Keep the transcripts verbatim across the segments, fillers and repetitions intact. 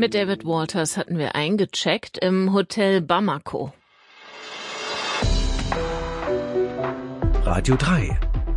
Mit David Walters hatten wir eingecheckt im Hotel Bamako. Radio drei.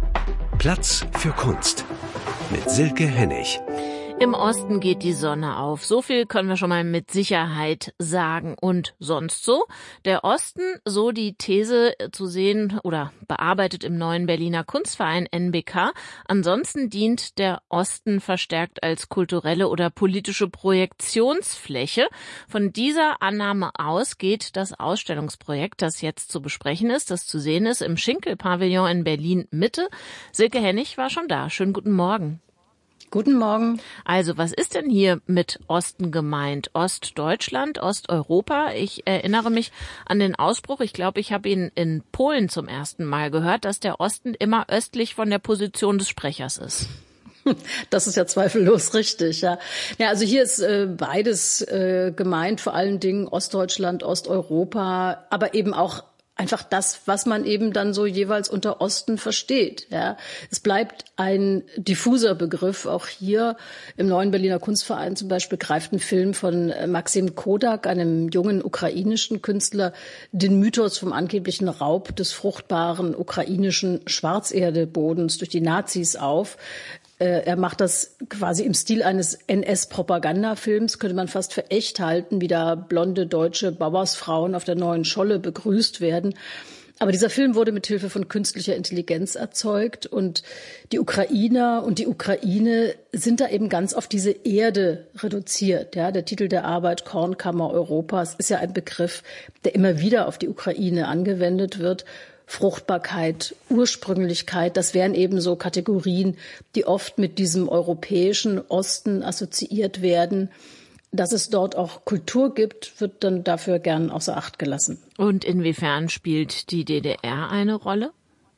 Platz für Kunst. Mit Silke Hennig. Im Osten geht die Sonne auf. So viel können wir schon mal mit Sicherheit sagen. Und sonst so? Der Osten, so die These zu sehen oder bearbeitet im neuen Berliner Kunstverein N B K. Ansonsten dient der Osten verstärkt als kulturelle oder politische Projektionsfläche. Von dieser Annahme aus geht das Ausstellungsprojekt, das jetzt zu besprechen ist, das zu sehen ist im Schinkel-Pavillon in Berlin-Mitte. Silke Hennig war schon da. Schönen guten Morgen. Guten Morgen. Also, was ist denn hier mit Osten gemeint? Ostdeutschland, Osteuropa? Ich erinnere mich an den Ausspruch, ich glaube, ich habe ihn in Polen zum ersten Mal gehört, dass der Osten immer östlich von der Position des Sprechers ist. Das ist ja zweifellos richtig, ja. Ja, also hier ist äh, beides äh, gemeint, vor allen Dingen Ostdeutschland, Osteuropa, aber eben auch einfach das, was man eben dann so jeweils unter Osten versteht. Ja, es bleibt ein diffuser Begriff. Auch hier im neuen Berliner Kunstverein zum Beispiel greift ein Film von Maxim Kodak, einem jungen ukrainischen Künstler, den Mythos vom angeblichen Raub des fruchtbaren ukrainischen Schwarzerdebodens durch die Nazis auf. Er macht das quasi im Stil eines N S-Propagandafilms, könnte man fast für echt halten, wie da blonde deutsche Bauersfrauen auf der Neuen Scholle begrüßt werden. Aber dieser Film wurde mit Hilfe von künstlicher Intelligenz erzeugt und die Ukrainer und die Ukraine sind da eben ganz auf diese Erde reduziert. Ja, der Titel der Arbeit Kornkammer Europas ist ja ein Begriff, der immer wieder auf die Ukraine angewendet wird. Fruchtbarkeit, Ursprünglichkeit, das wären eben so Kategorien, die oft mit diesem europäischen Osten assoziiert werden. Dass es dort auch Kultur gibt, wird dann dafür gern außer Acht gelassen. Und inwiefern spielt die D D R eine Rolle?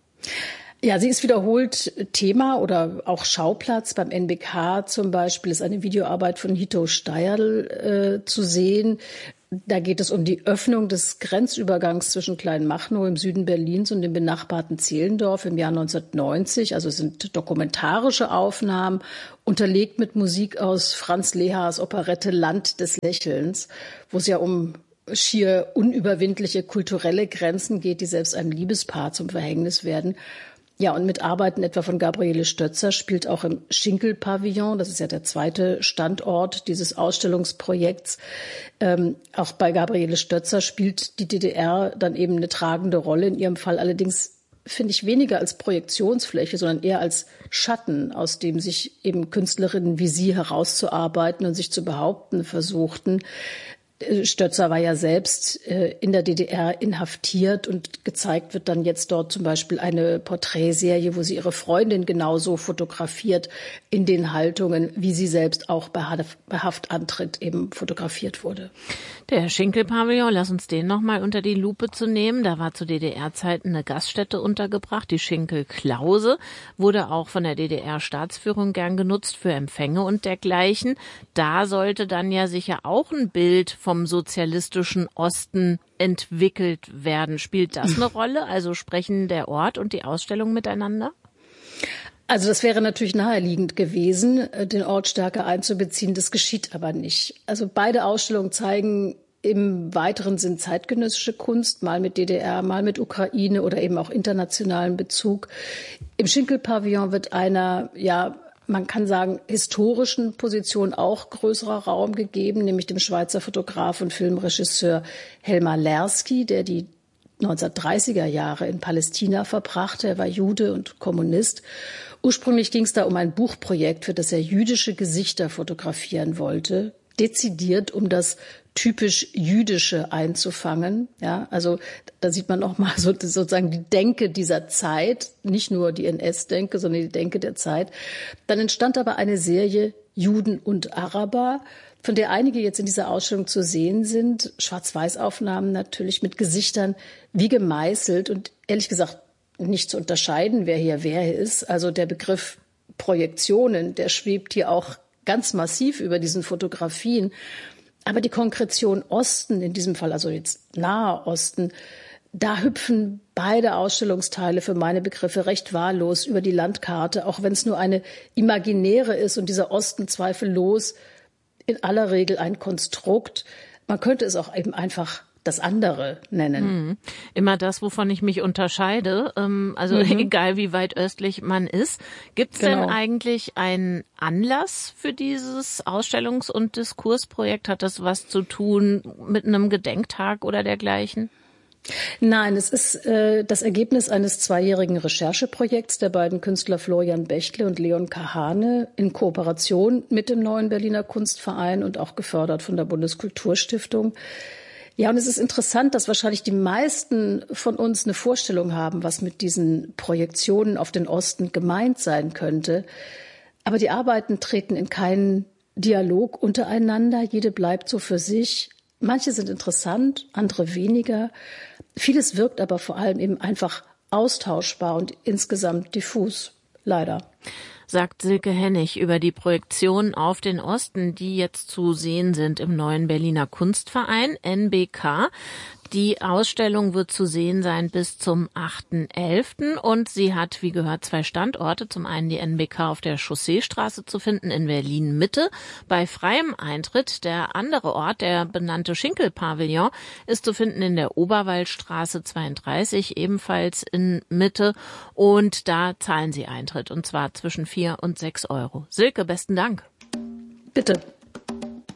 Ja, sie ist wiederholt Thema oder auch Schauplatz. Beim N B K zum Beispiel ist eine Videoarbeit von Hito Steyerl äh, zu sehen. Da geht es um die Öffnung des Grenzübergangs zwischen Kleinmachnow im Süden Berlins und dem benachbarten Zehlendorf im Jahr neunzehnhundertneunzig. Also es sind dokumentarische Aufnahmen, unterlegt mit Musik aus Franz Lehars Operette Land des Lächelns, wo es ja um schier unüberwindliche kulturelle Grenzen geht, die selbst einem Liebespaar zum Verhängnis werden. Ja, und mit Arbeiten etwa von Gabriele Stötzer spielt auch im Schinkel-Pavillon, das ist ja der zweite Standort dieses Ausstellungsprojekts, ähm, auch bei Gabriele Stötzer spielt die D D R dann eben eine tragende Rolle. In ihrem Fall allerdings, finde ich, weniger als Projektionsfläche, sondern eher als Schatten, aus dem sich eben Künstlerinnen wie sie herauszuarbeiten und sich zu behaupten versuchten. Stötzer war ja selbst in der D D R inhaftiert und gezeigt wird dann jetzt dort zum Beispiel eine Porträtserie, wo sie ihre Freundin genauso fotografiert in den Haltungen, wie sie selbst auch bei Haftantritt eben fotografiert wurde. Der Schinkel-Pavillon, lass uns den nochmal unter die Lupe zu nehmen. Da war zu D D R-Zeiten eine Gaststätte untergebracht, die Schinkel-Klause, wurde auch von der D D R-Staatsführung gern genutzt für Empfänge und dergleichen. Da sollte dann ja sicher auch ein Bild vom sozialistischen Osten entwickelt werden. Spielt das eine Rolle? Also sprechen der Ort und die Ausstellung miteinander? Also das wäre natürlich naheliegend gewesen, den Ort stärker einzubeziehen. Das geschieht aber nicht. Also beide Ausstellungen zeigen im weiteren Sinn zeitgenössische Kunst, mal mit D D R, mal mit Ukraine oder eben auch internationalen Bezug. Im Schinkel-Pavillon wird einer, ja, man kann sagen, historischen Position auch größerer Raum gegeben, nämlich dem Schweizer Fotograf und Filmregisseur Helmar Lersky, der die neunzehnhundertdreißiger Jahre in Palästina verbrachte. Er war Jude und Kommunist. Ursprünglich ging es da um ein Buchprojekt, für das er jüdische Gesichter fotografieren wollte, dezidiert, um das typisch Jüdische einzufangen. Ja, also da sieht man auch mal so, sozusagen die Denke dieser Zeit, nicht nur die N S-Denke, sondern die Denke der Zeit. Dann entstand aber eine Serie Juden und Araber, von der einige jetzt in dieser Ausstellung zu sehen sind. Schwarz-Weiß-Aufnahmen natürlich mit Gesichtern wie gemeißelt und ehrlich gesagt nicht zu unterscheiden, wer hier wer ist. Also der Begriff Projektionen, der schwebt hier auch ganz massiv über diesen Fotografien. Aber die Konkretion Osten, in diesem Fall also jetzt Nahe Osten, da hüpfen beide Ausstellungsteile für meine Begriffe recht wahllos über die Landkarte, auch wenn es nur eine imaginäre ist und dieser Osten zweifellos in aller Regel ein Konstrukt. Man könnte es auch eben einfach das andere nennen. Mhm. Immer das, wovon ich mich unterscheide, ähm, also mhm. egal wie weit östlich man ist. Gibt es genau. denn eigentlich einen Anlass für dieses Ausstellungs- und Diskursprojekt? Hat das was zu tun mit einem Gedenktag oder dergleichen? Nein, es ist äh, das Ergebnis eines zweijährigen Rechercheprojekts der beiden Künstler Florian Bechtle und Leon Kahane in Kooperation mit dem Neuen Berliner Kunstverein und auch gefördert von der Bundeskulturstiftung. Ja, und es ist interessant, dass wahrscheinlich die meisten von uns eine Vorstellung haben, was mit diesen Projektionen auf den Osten gemeint sein könnte. Aber die Arbeiten treten in keinen Dialog untereinander. Jede bleibt so für sich. Manche sind interessant, andere weniger. Vieles wirkt aber vor allem eben einfach austauschbar und insgesamt diffus. Leider. Sagt Silke Hennig über die Projektionen auf den Osten, die jetzt zu sehen sind im Neuen Berliner Kunstverein, N B K. Die Ausstellung wird zu sehen sein bis zum achten elften und sie hat, wie gehört, zwei Standorte. Zum einen die N B K auf der Chausseestraße zu finden in Berlin-Mitte bei freiem Eintritt. Der andere Ort, der benannte Schinkel-Pavillon, ist zu finden in der Oberwaldstraße zweiunddreißig, ebenfalls in Mitte. Und da zahlen Sie Eintritt, und zwar zwischen vier und sechs Euro. Silke, besten Dank. Bitte.